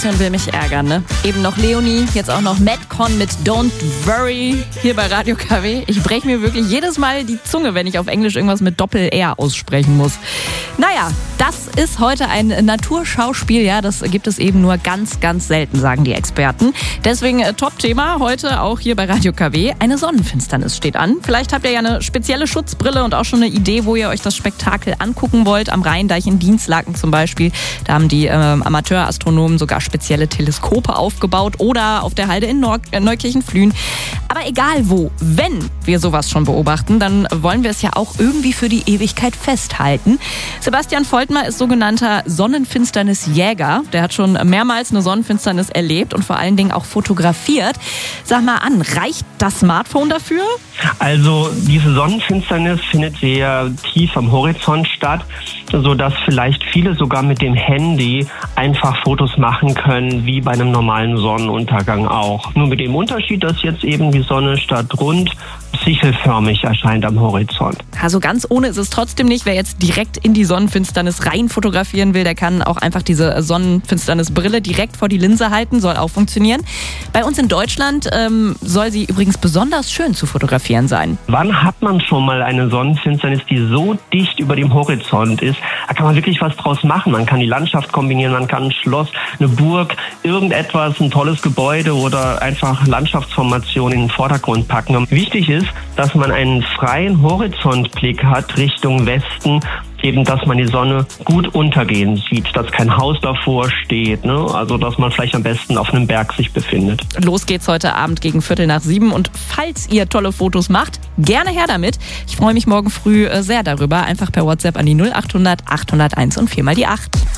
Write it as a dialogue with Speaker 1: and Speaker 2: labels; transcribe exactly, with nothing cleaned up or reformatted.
Speaker 1: Und will mich ärgern, ne? Eben noch Leonie, jetzt auch noch Madcon mit Don't Worry hier bei Radio K W. Ich breche mir wirklich jedes Mal die Zunge, wenn ich auf Englisch irgendwas mit Doppel-R aussprechen muss. Naja, das ist heute ein Naturschauspiel, ja, das gibt es eben nur ganz, ganz selten, sagen die Experten. Deswegen äh, Top-Thema heute auch hier bei Radio K W. Eine Sonnenfinsternis steht an. Vielleicht habt ihr ja eine spezielle Schutzbrille und auch schon eine Idee, wo ihr euch das Spektakel angucken wollt. Am Rheindeich in Dienstlaken zum Beispiel. Da haben die äh, Amateurastronomen sogar spezielle Teleskope aufgebaut oder auf der Halde in Neu- Neukirchen-Flühen. Aber egal wo, wenn wir sowas schon beobachten, dann wollen wir es ja auch irgendwie für die Ewigkeit festhalten. Sebastian Voltmer ist sogenannter Sonnenfinsternisjäger. Der hat schon mehrmals eine Sonnenfinsternis erlebt und vor allen Dingen auch fotografiert. Sag mal an, reicht das Smartphone dafür?
Speaker 2: Also diese Sonnenfinsternis findet sehr tief am Horizont statt, sodass vielleicht viele sogar mit dem Handy einfach Fotos machen können, wie bei einem normalen Sonnenuntergang auch. Nur mit dem Unterschied, dass jetzt eben die Sonne statt rund sichelförmig erscheint am Horizont.
Speaker 1: Also ganz ohne ist es trotzdem nicht. Wer jetzt direkt in die Sonnenfinsternis rein fotografieren will, der kann auch einfach diese Sonnenfinsternisbrille direkt vor die Linse halten, soll auch funktionieren. Bei uns in Deutschland ähm, soll sie übrigens besonders schön zu fotografieren sein.
Speaker 2: Wann hat man schon mal eine Sonnenfinsternis, die so dicht über dem Horizont ist? Da kann man wirklich was draus machen. Man kann die Landschaft kombinieren, man kann ein Schloss, eine Burg, irgendetwas, ein tolles Gebäude oder einfach Landschaftsformationen in den Vordergrund packen. Wichtig ist, dass man einen freien Horizontblick hat Richtung Westen, eben, dass man die Sonne gut untergehen sieht, dass kein Haus davor steht, ne? Also, dass man vielleicht am besten auf einem Berg sich befindet.
Speaker 1: Los geht's heute Abend gegen Viertel nach sieben und falls ihr tolle Fotos macht, gerne her damit. Ich freue mich morgen früh sehr darüber. Einfach per WhatsApp an die null acht hundert achthunderteins und viermal die acht.